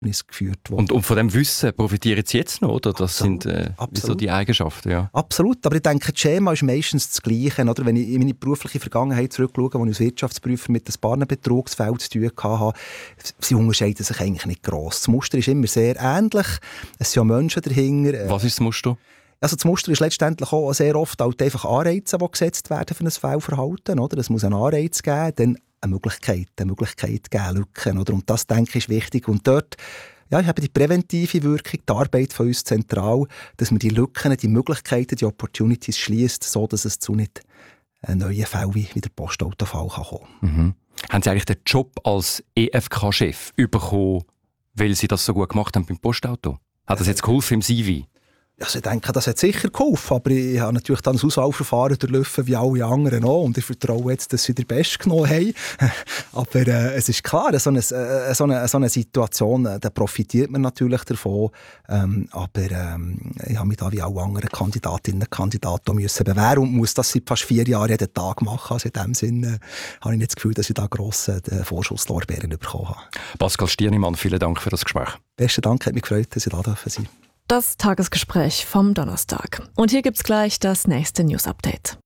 geführt worden. Und von dem Wissen profitieren Sie jetzt noch, oder? Das Absolut, sind so die Eigenschaften, ja. Absolut, aber ich denke, das Schema ist meistens das Gleiche. Oder? Wenn ich in meine berufliche Vergangenheit zurückschaue, als ich als Wirtschaftsprüfer mit ein paar Betrugsfällen zu tun hatte, sie unterscheiden sich eigentlich nicht gross. Das Muster ist immer sehr ähnlich. Es sind ja Menschen dahinter. Was ist das Muster? Also das Muster ist letztendlich auch sehr oft halt einfach Anreize, die gesetzt werden für ein Fehlverhalten. Oder? Es muss einen Anreiz geben, dann eine Möglichkeit geben, Lücken. Oder? Und das, denke ich, ist wichtig. Und dort ich habe die präventive Wirkung, die Arbeit von uns zentral, dass man die Lücken, die Möglichkeiten, die Opportunities schließt, so dass es zu nicht neuen Fällen wie der Postautofall kann kommen. Mhm. Haben Sie eigentlich den Job als EFK-Chef bekommen, weil Sie das so gut gemacht haben beim Postauto? Hat das jetzt geholfen im CV? Also ich denke, das hat sicher geholfen, aber ich habe natürlich dann das Auswahlverfahren durchlaufen wie alle anderen auch und ich vertraue jetzt, dass sie den Besten genommen haben. Aber es ist klar, so eine Situation, da profitiert man natürlich davon, aber ich habe mich da wie alle anderen Kandidatinnen und Kandidaten müssen bewähren und muss das seit fast 4 Jahren jeden Tag machen. Also in dem Sinne habe ich nicht das Gefühl, dass ich da grosse Vorschusslorbeeren bekommen habe. Pascal Stiernimann, vielen Dank für das Gespräch. Besten Dank, hat mich gefreut, dass ich da sein durfte. Das Tagesgespräch vom Donnerstag. Und hier gibt's gleich das nächste News-Update.